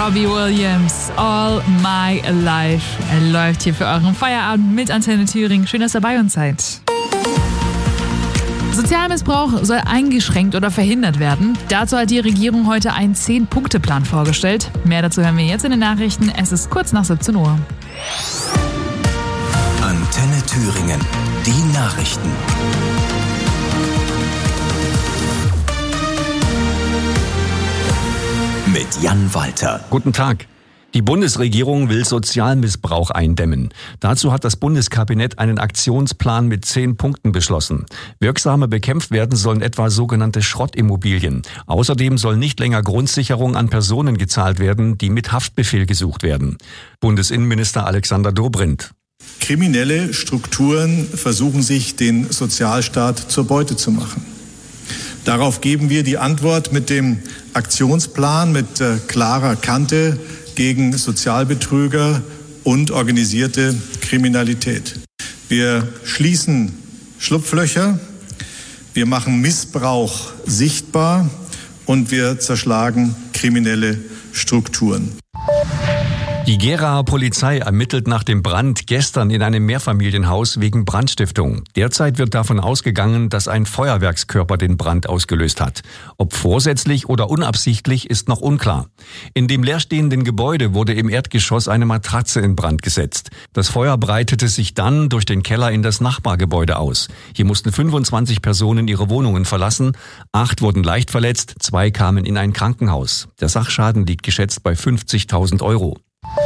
Robbie Williams, All My Life. Er läuft hier für euren Feierabend mit Antenne Thüringen. Schön, dass ihr bei uns seid. Sozialmissbrauch soll eingeschränkt oder verhindert werden. Dazu hat die Regierung heute einen 10-Punkte-Plan vorgestellt. Mehr dazu hören wir jetzt in den Nachrichten. Es ist kurz nach 17 Uhr. Antenne Thüringen, die Nachrichten. Mit Jan Walter. Guten Tag. Die Bundesregierung will Sozialmissbrauch eindämmen. Dazu hat das Bundeskabinett einen Aktionsplan mit 10 Punkten beschlossen. Wirksamer bekämpft werden sollen etwa sogenannte Schrottimmobilien. Außerdem soll nicht länger Grundsicherung an Personen gezahlt werden, die mit Haftbefehl gesucht werden. Bundesinnenminister Alexander Dobrindt. Kriminelle Strukturen versuchen sich, den Sozialstaat zur Beute zu machen. Darauf geben wir die Antwort mit dem Aktionsplan mit klarer Kante gegen Sozialbetrüger und organisierte Kriminalität. Wir schließen Schlupflöcher, wir machen Missbrauch sichtbar und wir zerschlagen kriminelle Strukturen. Die Geraer Polizei ermittelt nach dem Brand gestern in einem Mehrfamilienhaus wegen Brandstiftung. Derzeit wird davon ausgegangen, dass ein Feuerwerkskörper den Brand ausgelöst hat. Ob vorsätzlich oder unabsichtlich, ist noch unklar. In dem leerstehenden Gebäude wurde im Erdgeschoss eine Matratze in Brand gesetzt. Das Feuer breitete sich dann durch den Keller in das Nachbargebäude aus. Hier mussten 25 Personen ihre Wohnungen verlassen. 8 wurden leicht verletzt, 2 kamen in ein Krankenhaus. Der Sachschaden liegt geschätzt bei 50.000 Euro.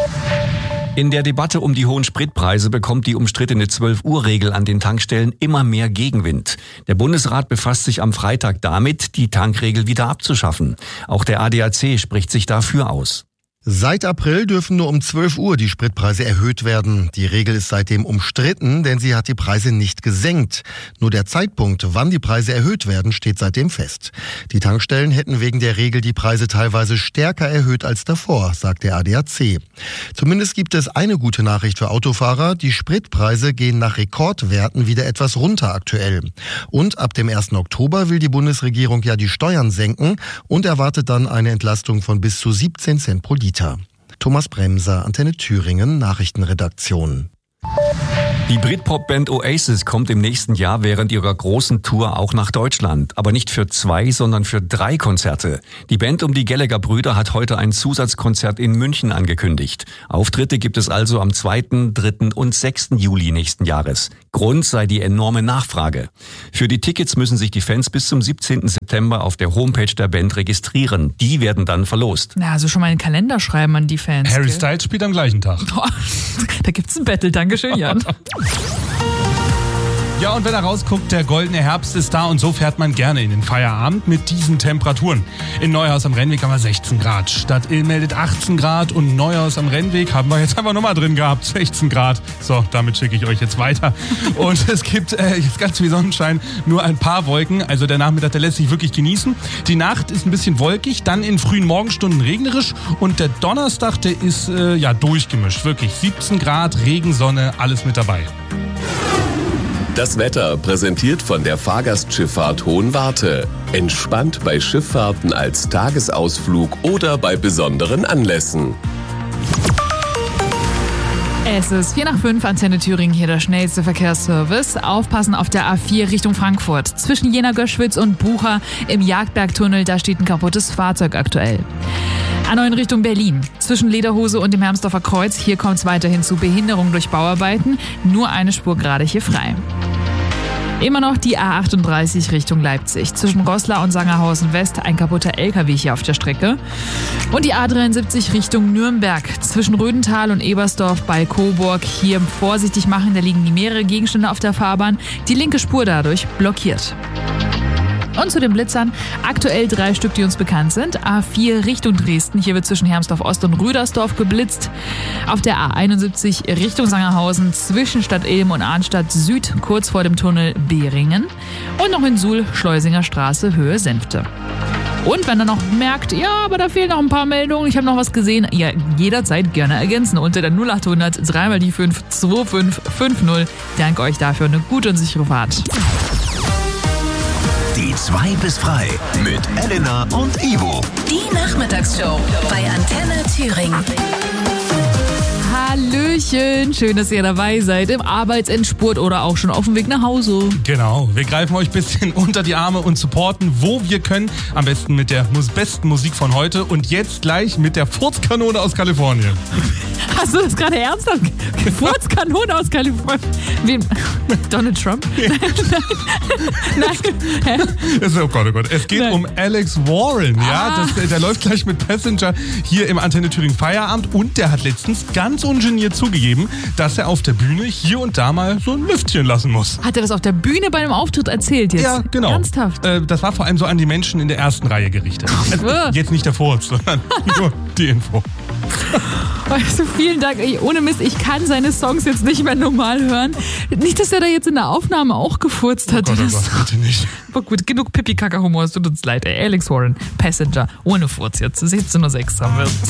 In der Debatte um die hohen Spritpreise bekommt die umstrittene 12-Uhr-Regel an den Tankstellen immer mehr Gegenwind. Der Bundesrat befasst sich am Freitag damit, die Tankregel wieder abzuschaffen. Auch der ADAC spricht sich dafür aus. Seit April dürfen nur um 12 Uhr die Spritpreise erhöht werden. Die Regel ist seitdem umstritten, denn sie hat die Preise nicht gesenkt. Nur der Zeitpunkt, wann die Preise erhöht werden, steht seitdem fest. Die Tankstellen hätten wegen der Regel die Preise teilweise stärker erhöht als davor, sagt der ADAC. Zumindest gibt es eine gute Nachricht für Autofahrer. Die Spritpreise gehen nach Rekordwerten wieder etwas runter aktuell. Und ab dem 1. Oktober will die Bundesregierung ja die Steuern senken und erwartet dann eine Entlastung von bis zu 17 Cent pro Liter. Thomas Bremser, Antenne Thüringen, Nachrichtenredaktion. Die Britpop-Band Oasis kommt im nächsten Jahr während ihrer großen Tour auch nach Deutschland. Aber nicht für 2, sondern für 3 Konzerte. Die Band um die Gallagher-Brüder hat heute ein Zusatzkonzert in München angekündigt. Auftritte gibt es also am 2., 3. und 6. Juli nächsten Jahres. Grund sei die enorme Nachfrage. Für die Tickets müssen sich die Fans bis zum 17. September auf der Homepage der Band registrieren. Die werden dann verlost. Na, also schon mal einen Kalender schreiben an die Fans. Harry Styles spielt am gleichen Tag. Oh, da gibt's ein Battle. Dankeschön, Jan. Ja, und wenn er rausguckt, der goldene Herbst ist da und so fährt man gerne in den Feierabend mit diesen Temperaturen. In Neuhaus am Rennweg haben wir 16 Grad. Stadt Ilm meldet 18 Grad und Neuhaus am Rennweg haben wir jetzt einfach nochmal drin gehabt, 16 Grad. So, damit schicke ich euch jetzt weiter. Und es gibt jetzt ganz viel Sonnenschein, nur ein paar Wolken. Also der Nachmittag, der lässt sich wirklich genießen. Die Nacht ist ein bisschen wolkig, dann in frühen Morgenstunden regnerisch und der Donnerstag, der ist durchgemischt. Wirklich 17 Grad, Regen, Sonne, alles mit dabei. Das Wetter präsentiert von der Fahrgastschifffahrt Hohenwarte. Entspannt bei Schifffahrten als Tagesausflug oder bei besonderen Anlässen. Es ist 4:05, Antenne Thüringen, hier der schnellste Verkehrsservice. Aufpassen auf der A4 Richtung Frankfurt. Zwischen Jena-Göschwitz und Bucha im Jagdbergtunnel, da steht ein kaputtes Fahrzeug aktuell. A9 Richtung Berlin. Zwischen Lederhose und dem Hermsdorfer Kreuz, hier kommt es weiterhin zu Behinderung durch Bauarbeiten. Nur eine Spur gerade hier frei. Immer noch die A38 Richtung Leipzig. Zwischen Goslar und Sangerhausen West ein kaputter LKW hier auf der Strecke. Und die A73 Richtung Nürnberg. Zwischen Rödental und Ebersdorf bei Coburg. Hier vorsichtig machen, da liegen mehrere Gegenstände auf der Fahrbahn. Die linke Spur dadurch blockiert. Und zu den Blitzern, aktuell 3 Stück, die uns bekannt sind. A4 Richtung Dresden, hier wird zwischen Hermsdorf Ost und Rüdersdorf geblitzt. Auf der A71 Richtung Sangerhausen, zwischen Stadt Ilm und Arnstadt Süd, kurz vor dem Tunnel Behringen. Und noch in Suhl, Schleusinger Straße, Höhe Senfte. Und wenn ihr noch merkt, ja, aber da fehlen noch ein paar Meldungen, ich habe noch was gesehen, ja, jederzeit gerne ergänzen unter der 0800 3 die 5 2550. Danke euch dafür, eine gute und sichere Fahrt. Die 2 bis frei mit Elena und Ivo. Die Nachmittagsshow bei Antenne Thüringen. Hallöchen, schön, dass ihr dabei seid im Arbeitsendspurt oder auch schon auf dem Weg nach Hause. Genau, wir greifen euch ein bisschen unter die Arme und supporten, wo wir können. Am besten mit der besten Musik von heute und jetzt gleich mit der Furzkanone aus Kalifornien. Hast du das gerade ernsthaft? Furzkanone aus Kalifornien? Wem? Donald Trump? Nein. Oh Gott. Es geht um Alex Warren. Ja, der läuft gleich mit Passenger hier im Antenne Thüringen Feierabend und der hat letztens ganz ungeniert zugegeben, dass er auf der Bühne hier und da mal so ein Lüftchen lassen muss. Hat er das auf der Bühne bei einem Auftritt erzählt jetzt? Ja, genau. Ernsthaft? Das war vor allem so an die Menschen in der ersten Reihe gerichtet. Jetzt nicht der Furz, sondern nur die Info. Also vielen Dank. Ohne Mist, ich kann seine Songs jetzt nicht mehr normal hören. Nicht, dass er da jetzt in der Aufnahme auch gefurzt hat. Oh Gott, bitte nicht. Aber gut, genug Pipi-Kaka-Humor. Es tut uns leid. Alex Warren, Passenger, ohne Furz jetzt. 16:06 haben wir.